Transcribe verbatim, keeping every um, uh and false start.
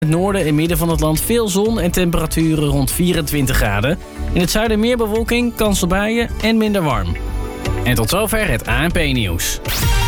het noorden en midden van het land veel zon en temperaturen rond vierentwintig graden. In het zuiden meer bewolking, kans op buien en minder warm. En tot zover het A N P-nieuws.